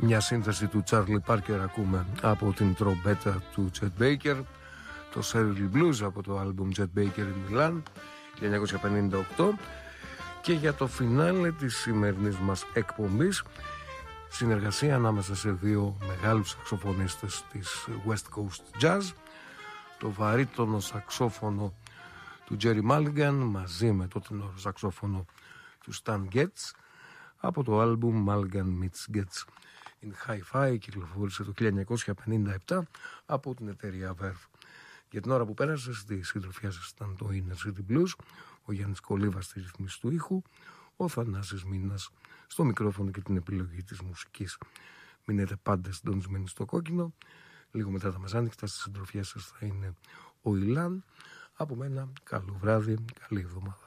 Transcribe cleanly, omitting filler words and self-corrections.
Μια σύνθεση του Charlie Parker ακούμε από την τρομπέτα του Chet Baker, το Shirley Blues από το άλμπουμ Chet Baker in Milan 1958. Και για το φινάλε της σημερινής μας εκπομπής, συνεργασία ανάμεσα σε δύο μεγάλους σαξοφωνίστες της West Coast Jazz, το βαρύτονο σαξόφωνο του Jerry Mulligan μαζί με το τενόρο σαξόφωνο του Stan Getz από το άλμπουμ Mulligan meets Getz in Hi-Fi, κυκλοφόρησε το 1957 από την εταιρεία Verve. Για την ώρα που πέρασε στη συντροφιά σας ήταν το Inner City Blues, ο Γιάννης Κολίβας στη ρυθμίση του ήχου, ο Θανάσης Μήνας στο μικρόφωνο και την επιλογή της μουσικής. Μείνετε πάντα συντονισμένοι στο κόκκινο. Λίγο μετά τα μεσάνυχτα στη συντροφιά σας θα είναι ο Ηλάν. Από μένα καλό βράδυ, καλή εβδομάδα.